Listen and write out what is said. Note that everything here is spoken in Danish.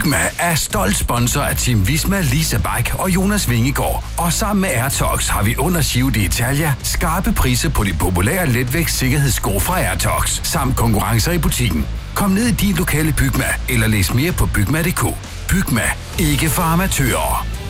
Bygma er stolt sponsor af Team Visma, Lisa Bak og Jonas Vingegaard. Og sammen med Airtox har vi under Giro d'Italia skarpe priser på de populære letvægts sikkerhedssko fra Airtox, samt konkurrencer i butikken. Kom ned i din lokale Bygma, eller læs mere på bygma.dk. Bygma, ikke for amatører.